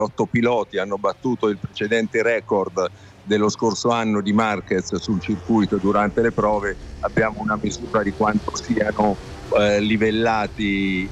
8 piloti hanno battuto il precedente record dello scorso anno di Marquez sul circuito durante le prove, abbiamo una misura di quanto siano livellate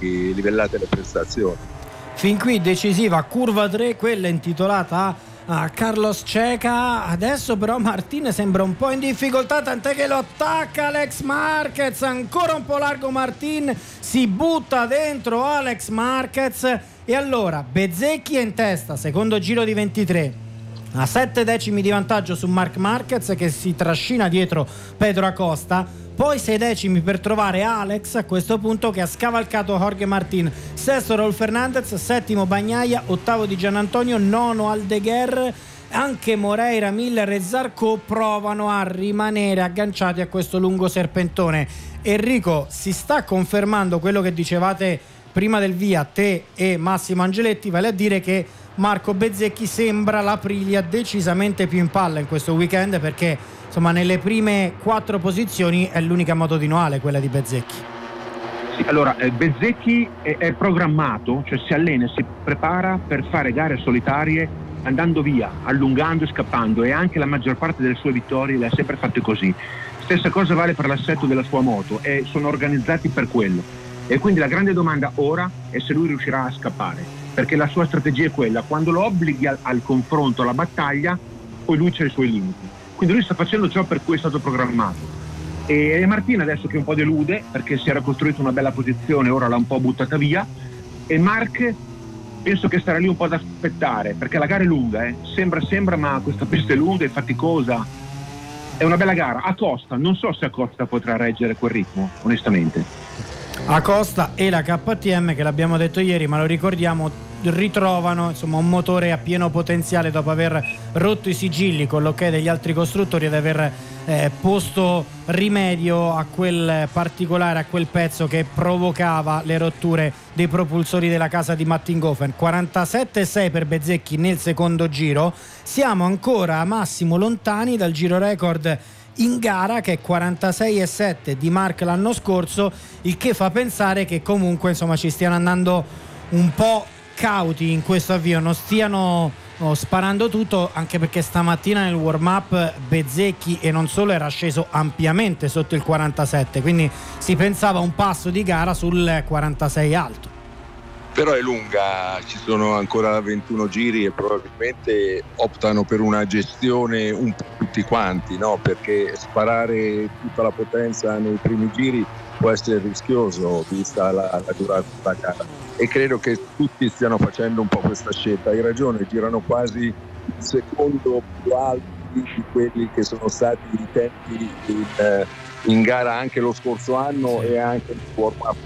le prestazioni. Fin qui decisiva curva 3, quella intitolata a Carlos Checa. Adesso però Martin sembra un po' in difficoltà, tant'è che lo attacca Alex Marquez, ancora un po' largo Martin, si butta dentro Alex Marquez e allora Bezzecchi è in testa, secondo giro di 23, a 7 decimi di vantaggio su Marc Marquez che si trascina dietro Pedro Acosta, poi 6 decimi per trovare Alex a questo punto che ha scavalcato Jorge Martin, sesto Raúl Fernández, settimo Bagnaia, ottavo Di Giannantonio, nono Aldeguer, anche Moreira, Miller e Zarco provano a rimanere agganciati a questo lungo serpentone. Enrico, si sta confermando quello che dicevate prima del via te e Massimo Angeletti, vale a dire che Marco Bezzecchi sembra l'Aprilia decisamente più in palla in questo weekend, perché insomma nelle prime 4 posizioni è l'unica motodinuale quella di Bezzecchi. Sì, allora Bezzecchi è programmato, cioè si allena, si prepara per fare gare solitarie andando via, allungando e scappando, e anche la maggior parte delle sue vittorie le ha sempre fatte così. Stessa cosa vale per l'assetto della sua moto, e sono organizzati per quello, e quindi la grande domanda ora è se lui riuscirà a scappare, perché la sua strategia è quella: quando lo obblighi al confronto, alla battaglia, poi lui c'ha i suoi limiti, quindi lui sta facendo ciò per cui è stato programmato. E Martin adesso che un po' delude perché si era costruito una bella posizione, ora l'ha un po' buttata via, e Marc penso che starà lì un po' ad aspettare, perché la gara è lunga, sembra, ma questa pista è lunga e faticosa, è una bella gara. Acosta, non so se Acosta potrà reggere quel ritmo, onestamente. Acosta e la KTM, che l'abbiamo detto ieri ma lo ricordiamo, ritrovano insomma un motore a pieno potenziale dopo aver rotto i sigilli con l'ok degli altri costruttori ed aver posto rimedio a quel particolare, a quel pezzo che provocava le rotture dei propulsori della casa di Mattinghofen. 47,6 per Bezzecchi nel secondo giro, siamo ancora a Massimo lontani dal giro record in gara che è 46,7 di Marc l'anno scorso, il che fa pensare che comunque insomma ci stiano andando un po' cauti in questo avvio, non stiano sparando tutto, anche perché stamattina nel warm up Bezzecchi e non solo era sceso ampiamente sotto il 47, quindi si pensava un passo di gara sul 46 alto. Però è lunga, ci sono ancora 21 giri e probabilmente optano per una gestione un po' tutti quanti, no? Perché sparare tutta la potenza nei primi giri può essere rischioso vista la durata della gara, e credo che tutti stiano facendo un po' questa scelta. Hai ragione, girano quasi il secondo più alti di quelli che sono stati i tempi in gara anche lo scorso anno e anche nel warm up.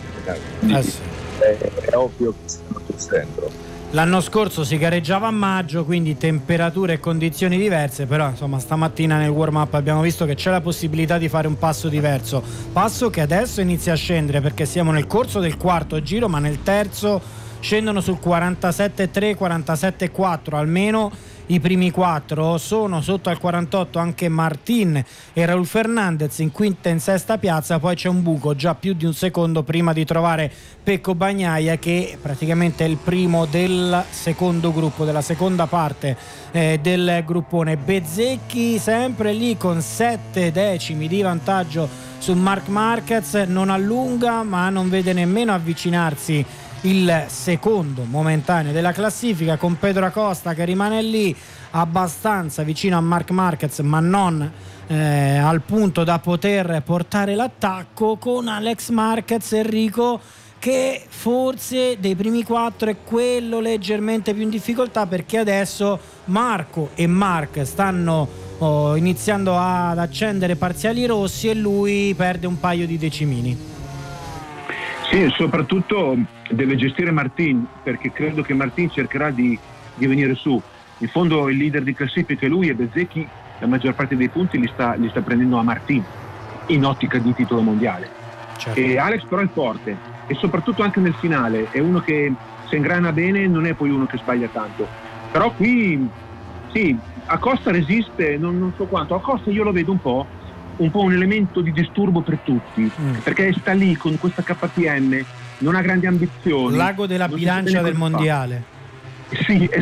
È ovvio che stiano gestendo. L'anno scorso si gareggiava a maggio, quindi temperature e condizioni diverse, però insomma stamattina nel warm up abbiamo visto che c'è la possibilità di fare un passo diverso, passo che adesso inizia a scendere perché siamo nel corso del quarto giro, ma nel terzo scendono sul 47,3, 47,4 almeno. I primi 4 sono sotto al 48 anche Martin e Raúl Fernández in quinta e in sesta piazza, poi c'è un buco già più di un secondo prima di trovare Pecco Bagnaia, che praticamente è il primo del secondo gruppo, della seconda parte del gruppone. Bezzecchi sempre lì con 7 decimi di vantaggio su Marc Marquez, non allunga ma non vede nemmeno avvicinarsi il secondo momentaneo della classifica, con Pedro Acosta che rimane lì abbastanza vicino a Marc Marquez ma non al punto da poter portare l'attacco, con Alex Marquez, Enrico, che forse dei primi 4 è quello leggermente più in difficoltà, perché adesso Marco e Marc stanno iniziando ad accendere parziali rossi e lui perde un paio di decimini. Sì, soprattutto deve gestire Martin, perché credo che Martin cercherà di venire su. In fondo il leader di classifica è lui, e Bezzecchi la maggior parte dei punti li sta prendendo a Martin in ottica di titolo mondiale. Certo. E Alex però è forte, e soprattutto anche nel finale è uno che se ingrana bene, non è poi uno che sbaglia tanto. Però qui sì, Acosta resiste, non so quanto. Acosta io lo vedo un po' un elemento di disturbo per tutti, perché sta lì con questa KTM, non ha grandi ambizioni, l'ago della bilancia del mondiale. Sì,